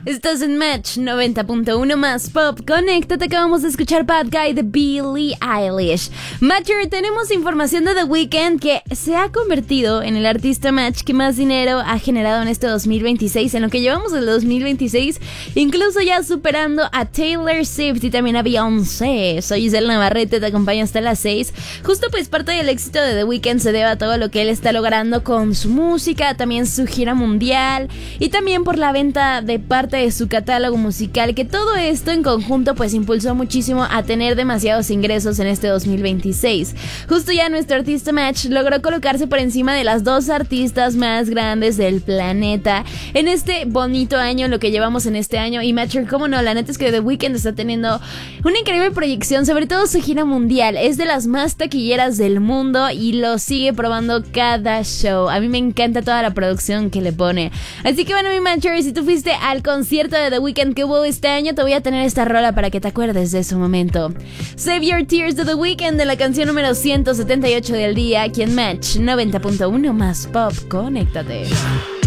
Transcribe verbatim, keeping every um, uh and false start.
Estás en Match noventa punto uno más Pop. Conéctate, acabamos de escuchar Bad Guy de Billie Eilish. Matcher, tenemos información de The Weeknd, que se ha convertido en el artista Match que más dinero ha generado en este dos mil veintiséis, en lo que llevamos del dos mil veintiséis, incluso ya superando a Taylor Swift y también a Beyoncé. Soy Giselle Navarrete, te acompaño hasta las seis. Justo pues parte del éxito de The Weeknd se debe a todo lo que él está logrando con su música, también su gira mundial y también por la venta de parte de su catálogo musical, que todo esto en conjunto pues impulsó muchísimo a tener demasiados ingresos en este dos mil veintiséis. Justo ya nuestro artista Match logró colocarse por encima de las dos artistas más grandes del planeta en este bonito año, lo que llevamos en este año. Y Matcher, cómo no, la neta es que The Weeknd está teniendo una increíble proyección, sobre todo su gira mundial, es de las más taquilleras del mundo y lo sigue probando cada show. A mí me encanta toda la producción que le pone. Así que bueno, mi Matcher, si tú fuiste al concierto de The Weeknd que hubo este año, te voy a tener esta rola para que te acuerdes de su momento. Save Your Tears de The Weeknd, de la canción número ciento setenta y ocho del día, aquí en Match noventa punto uno más Pop. Conéctate.